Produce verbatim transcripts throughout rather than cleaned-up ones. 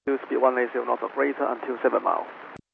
To speed one eighty knots of greater until seven miles.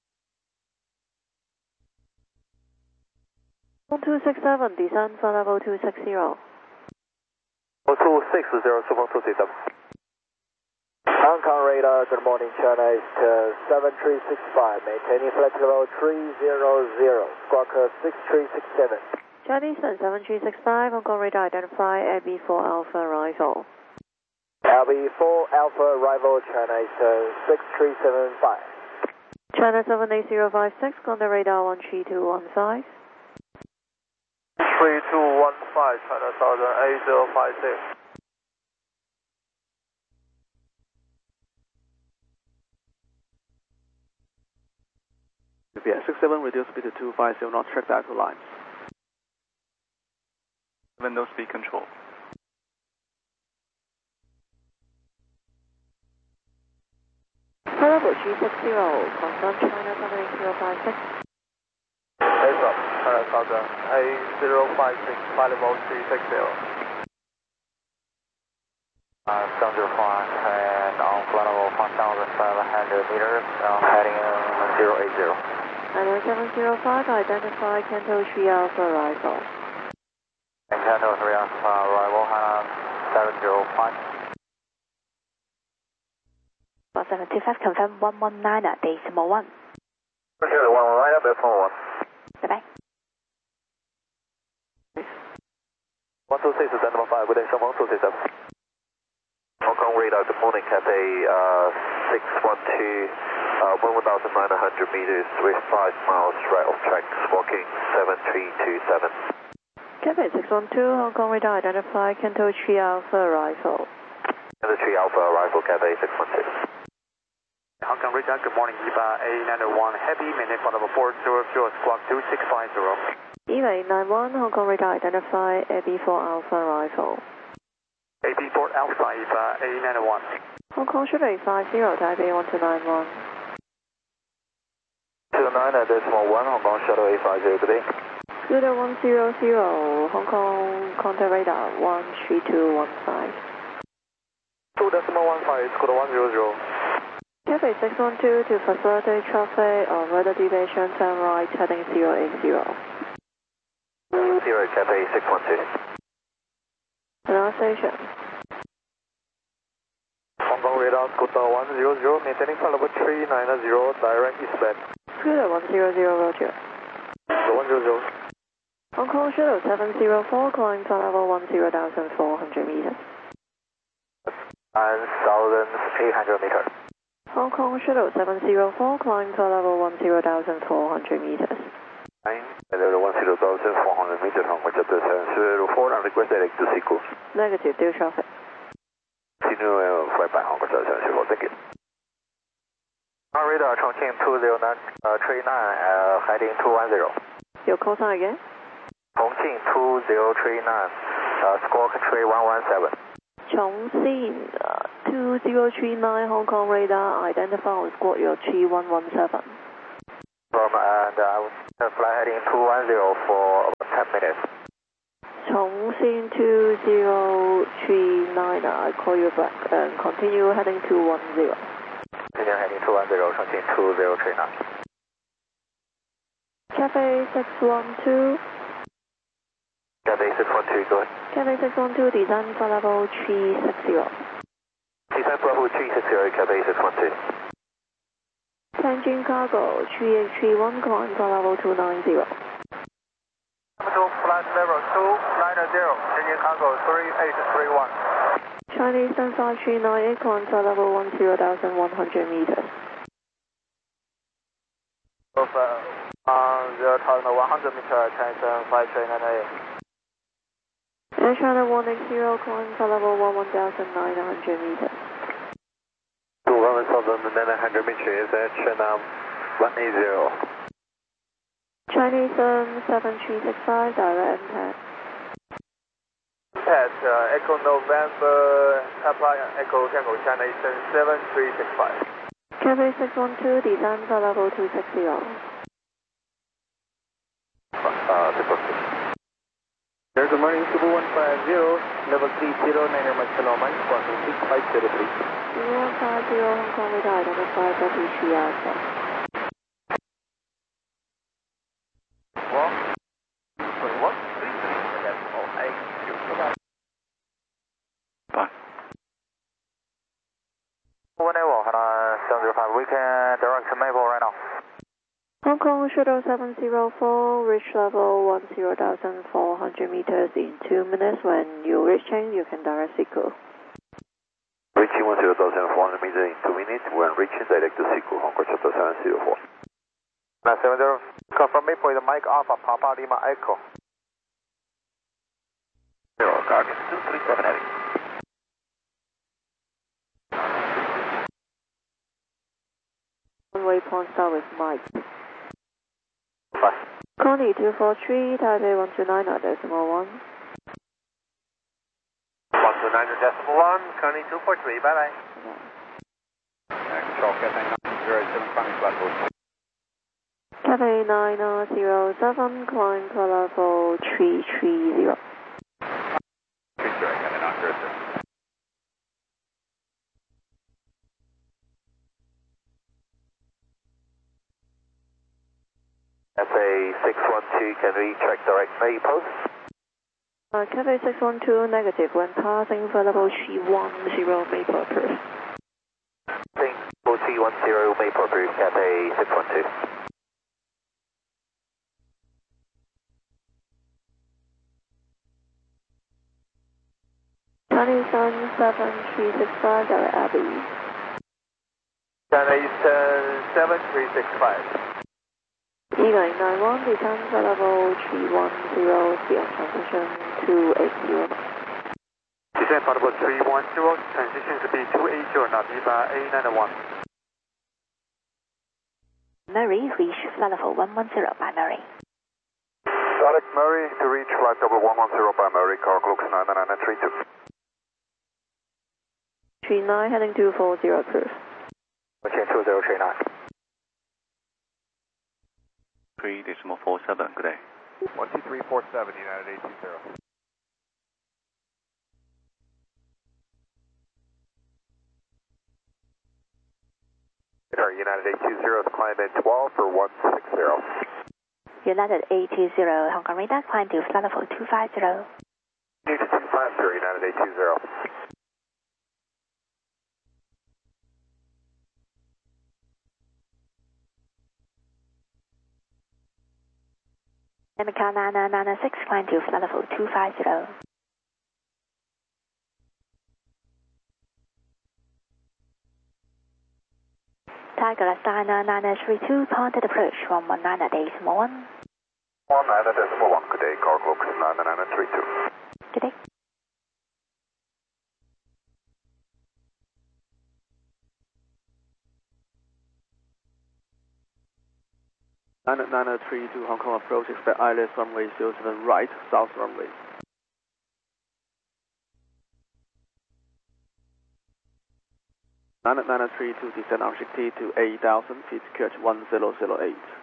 one two six seven, descend for level two six zero. two six zero, two one two six seven. Hong Kong radar, good morning, China East uh, seven three six five, maintaining flight level three zero zero, squawk six three six seven. Chinese Sun seven three six five, Hong Kong radar identify L B four Alpha arrival. L B four Alpha arrival, China East uh, six three seven five. China seven eight zero five six, on the radar one three two one five. three two one five, China Southern eight zero five six. V S six seven, reduce speed to two five zero knots, track back to line. Window speed control. Level three six zero, confirm China seven eight zero five six. Heads up, China Southern eight zero five six, flight level three six zero. Uh, seven zero five, and on flight level one thousand five hundred meters, uh, heading zero eight zero. China seven zero five, identify Canto three Alpha arrival. And Canto three Alpha arrival, Hana seven zero five. seven two five, confirm one one nine, decimal one. one one nine, decimal one. Bye-bye. one two six, decimal five, good day, one two six seven. Hong Kong radar, good morning, Cathay uh, six one two, uh, one thousand nine hundred meters with five miles right of track, squawking seven three two seven. Cathay six one two, Hong Kong radar identify Canto three Alpha arrival. Canto three Alpha arrival, Cathay six one two. Hong Kong radar, good morning, E V A A nine one heavy, maintain flight level four zero zero, squawk two six five zero. E V A eight nine one, Hong Kong radar identify L B four Alpha arrival. A B four Alpha, E V A A nine one. Hong Kong sugar eight five zero, Taipei one two nine one. two nine, decimal one, Hong Kong shuttle eight five zero, good day. Scooter one zero zero, Hong Kong contact radar one three two one five. two decimal one five, Scooter one zero zero. Cathay six one two to facilitate traffic on radar deviation, turn right, heading zero eight zero. Zero, Cathay six one two. Pronunciation. Hong Kong radar, Scooter one zero zero, maintaining flight level three nine zero, direct eastbound. Scooter one zero zero, roger. one zero zero. Hong Kong shuttle seven zero four, climb to level one zero thousand four hundred meters. one thousand eight hundred meters. Hong Kong shuttle seven zero four, climb to level one zero thousand four hundred meters. Level one zero thousand four hundred meters, Hong Kong Chapter seven zero four, and request direct to Sequel. Negative, due traffic. Continue flight by Hong Kong Chapter seven zero four, thank you. Our radar, Chongqing two zero nine, uh, three nine, uh, heading two one zero. Your call sign again? Chongqing two zero three nine, uh, squawk three one one seven. Chongqing uh, two zero three nine, Hong Kong radar, identify on squawk your three one one seven. From, and uh, I will fly heading two one zero for about ten minutes. Chongqing two zero three nine, I call you back and continue heading two one zero. Continue heading two one zero, Chongqing two zero three nine. Cathay six one two. Cathay six one two, go ahead. Cathay six one two, descend for level three six zero. Descend for level three six zero, Cathay six one two. Tianjin cargo three eight three one, climb to level two nine zero. To flight level two nine zero, Tianjin cargo three eight three one. Chinese Sun five three nine eight, climb to level one zero thousand one hundred meters. Of uh, on zero thousand one hundred meters, Chinese Sun five three nine eight. Air China one eight zero, climb to level one one thousand nine hundred meters. To one thousand nine hundred meters, Air China one eight zero. Chinese Sun seven three six five, direct impact. Impact, uh, Echo November, Papa Echo Tango, China Eastern seven three six five. Cathay six one two, descend for level two six zero. Uh, six one two. Good morning, Super one five zero, level three zero, nine Mike Salomon, crossing six five zero three. one five zero Hong Kong radar identified W three Alpha. Well, what? Decimal eight. Bye. one eight uh, seven zero five, we can direct to Maple right now. Hong Kong Shuttle seven zero four, reach level one zero thousand four hundred meters in two minutes. When you reach change, you can direct Sequel. Reaching one zero thousand four hundred meters in two minutes. When reaching, direct to Sequel, Hong Kong Shuttle seven zero four. nine seven zero, confirm Maple with Mike Alpha, Papa Lima Echo. Zero, Guardian two three seven heading. Waypoint start with Mike. Bye. Connie two four three, Taipei one two nine decimal one. one two nine decimal one, Connie two four three, bye bye. Control, Cathay nine zero seven, climbing flat level. Cathay nine zero seven, climb to level three three zero. three zero, Cathay nine zero seven. F A six one two, can we track direct Maple? Uh, Cathay six one two, negative. When passing for level three one zero Maple approved. three one zero Maple approved, Cathay six one two. Chinese Sun seven three six five, direct Abbey. Chinese seven three six five. Eagle nine one, descend for level three one zero, speed on transition two eight zero. Descend for level three one zero, transition speed two eight zero, Naviva A nine one. Murray, reach flight level one one zero by Murray. Direct Murray to reach flight level one one zero by Murray, car clocks nine nine nine three two. three nine, heading two four zero approved. Okay, two zero three nine. three decimal four seven, good day. one two three four seven, United eight two zero. United eight two zero, climb in twelve for one six zero. United eight two zero, Hong Kong radar, climb to flight level two five zero. Need to two five zero, United eight two zero. America nine nine nine six, climb to flight level two five zero. Tiger nine nine three two, pointed approach from one nine decimal one. one nine decimal one, good day, car clocks nine nine three two. Good day. nine nine three two Hong Kong approach, expect I L S runway zero seven right, south runway. nine nine three two descend on T to eight thousand feet, catch one zero zero eight.